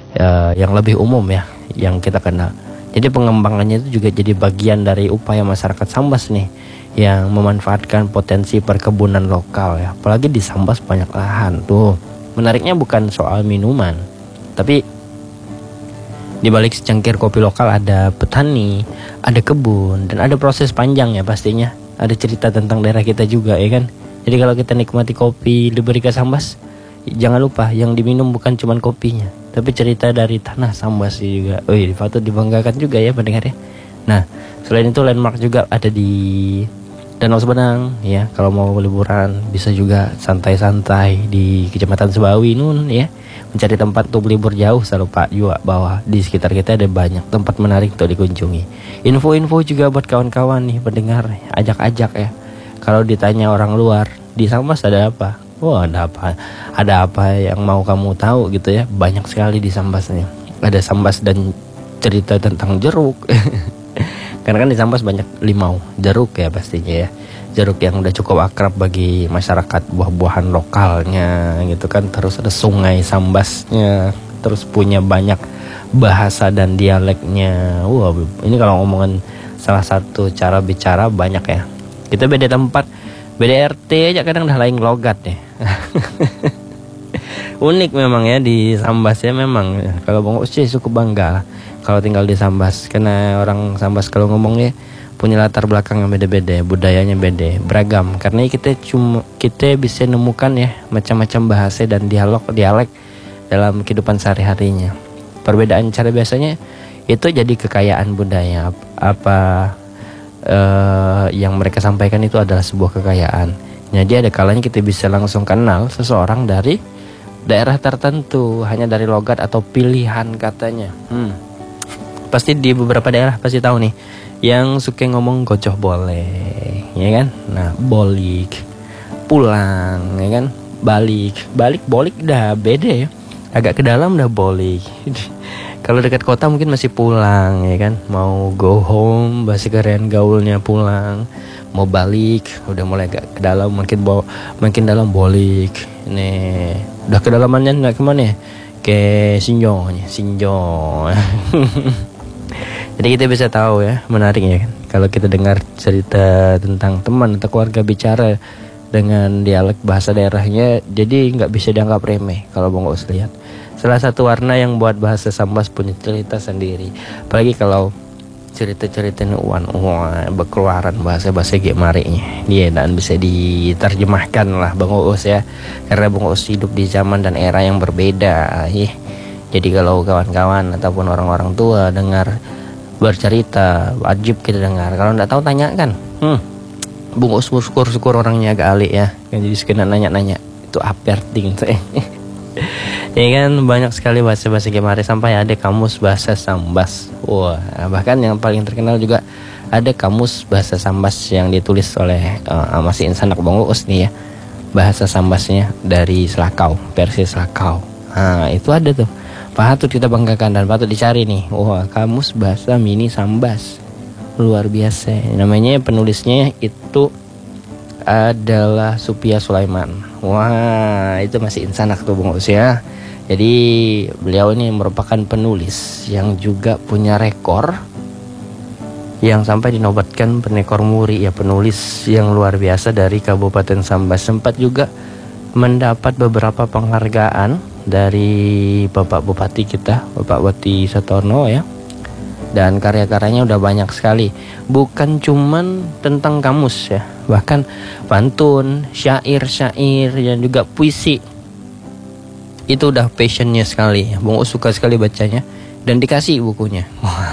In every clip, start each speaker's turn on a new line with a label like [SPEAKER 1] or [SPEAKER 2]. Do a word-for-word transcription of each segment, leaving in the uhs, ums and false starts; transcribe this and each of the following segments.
[SPEAKER 1] uh, yang lebih umum ya, yang kita kenal. Jadi pengembangannya itu juga jadi bagian dari upaya masyarakat Sambas nih, yang memanfaatkan potensi perkebunan lokal ya. Apalagi di Sambas banyak lahan tuh. Menariknya bukan soal minuman, tapi di balik secangkir kopi lokal ada petani, ada kebun, dan ada proses panjang ya pastinya. Ada cerita tentang daerah kita juga ya kan. Jadi kalau kita nikmati kopi Liberika Sambas, jangan lupa yang diminum bukan cuma kopinya, tapi cerita dari tanah Sambas juga. Oh iya, patut dibanggakan juga ya pendengar ya. Nah, selain itu landmark juga ada di Danau Sembenang ya. Kalau mau liburan bisa juga santai-santai di Kecamatan Sebawi nun ya. Mencari tempat untuk libur jauh, selalu Pak juga bahwa di sekitar kita ada banyak tempat menarik untuk dikunjungi. Info-info juga buat kawan-kawan nih pendengar, ajak-ajak ya. Kalau ditanya orang luar, di Sambas ada apa? Oh ada apa? Ada apa yang mau kamu tahu gitu ya? Banyak sekali di Sambasnya. Ada Sambas dan cerita tentang jeruk. Karena kan di Sambas banyak limau, jeruk ya pastinya ya. Jeruk yang udah cukup akrab bagi masyarakat, buah-buahan lokalnya gitu kan. Terus ada sungai Sambasnya, terus punya banyak bahasa dan dialeknya. Wah, ini kalau ngomongin salah satu cara bicara banyak ya. Kita beda tempat, beda R T aja kadang udah lain logat ya. Unik memang ya di Sambas ya memang. Kalau Bang Uci cukup bangga kalau tinggal di Sambas, karena orang Sambas kalau ngomongnya punya latar belakang yang beda-beda, budayanya beda, beragam. Karena kita cuma kita bisa nemukan ya macam-macam bahasa dan dialog dialek dalam kehidupan sehari-harinya. Perbedaan cara biasanya itu jadi kekayaan budaya. Apa uh, yang mereka sampaikan itu adalah sebuah kekayaan. Jadi ada kalanya kita bisa langsung kenal seseorang dari daerah tertentu hanya dari logat atau pilihan katanya. Hmm. Pasti di beberapa daerah pasti tahu nih yang suka ngomong gocoh boleh, ya kan? Nah, bolik, pulang, ya kan? Balik, balik, bolik udah beda ya. Agak ke dalam udah bolik. Kalau dekat kota mungkin masih pulang, ya kan? Mau go home, bahasa keren gaulnya pulang. Mau balik, udah mulai agak ke dalam, makin bawa, makin dalam bolik. Nih, udah kedalamannya nggak kemana ya? Ke sinjonya, sinjo. Jadi kita bisa tahu ya, menarik ya kan, kalau kita dengar cerita tentang teman atau keluarga bicara dengan dialek bahasa daerahnya, jadi nggak bisa dianggap remeh. Kalau Bang Us lihat, salah satu warna yang buat bahasa Sambas punya cerita sendiri. Apalagi kalau cerita-ceritanya uan wah berkeluaran bahasa-bahasa gemarinya, dia dan bisa diterjemahkan lah Bang Us ya, karena Bang Us hidup di zaman dan era yang berbeda ya. Jadi kalau kawan-kawan ataupun orang-orang tua dengar bercerita, wajib kita dengar. Kalau nggak tahu tanyakan. Hmm. Bung Us syukur-syukur orangnya agak alik ya. Kan jadi sekena nanya-nanya. Itu apa artinya? Ya kan banyak sekali bahasa-bahasa Gemari sampai ada kamus bahasa Sambas. Wah, bahkan yang paling terkenal juga ada kamus bahasa Sambas yang ditulis oleh uh, masih insanak Bang Us nih ya. Bahasa Sambasnya dari Selakau, versi Selakau. Nah, itu ada tuh. Patut kita banggakan dan patut dicari nih. Wah, kamus bahasa mini Sambas. Luar biasa. Namanya penulisnya itu adalah Supia Sulaiman. Wah, itu masih insanak tuh Bung Us ya. Jadi beliau ini merupakan penulis yang juga punya rekor yang sampai dinobatkan penekor muri ya, penulis yang luar biasa dari Kabupaten Sambas. Sempat juga mendapat beberapa penghargaan dari Bapak Bupati kita, Bapak Wati Satono ya. Dan karya-karyanya udah banyak sekali. Bukan cuman tentang kamus ya, bahkan pantun, syair-syair dan juga puisi. Itu udah passionnya sekali. Bung Us suka sekali bacanya dan dikasih bukunya.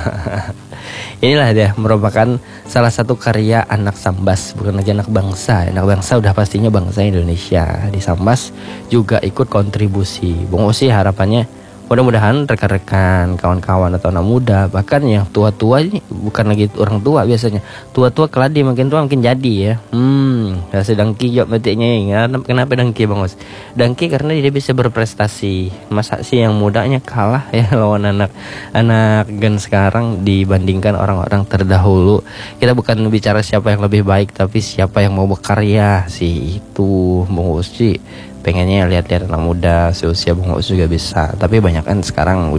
[SPEAKER 1] Inilah dia merupakan salah satu karya anak Sambas, bukan lagi anak bangsa. Anak bangsa udah pastinya bangsa Indonesia. Di Sambas juga ikut kontribusi. Bung Us sih harapannya mudah-mudahan rekan-rekan, kawan-kawan atau anak muda, bahkan yang tua-tua ini bukan lagi orang tua biasanya. Tua-tua keladi makin tua makin jadi ya. Hmm, rasa dangki jawab batiknya ya. Kenapa dangki Bang Us? Dangki karena dia bisa berprestasi. Masa sih yang mudanya kalah ya lawan anak anak gen sekarang dibandingkan orang-orang terdahulu. Kita bukan bicara siapa yang lebih baik, tapi siapa yang mau berkarya sih itu Bang Us sih. Pengennya lihat-lihat anak muda seusia Bung Us juga bisa, tapi banyak kan sekarang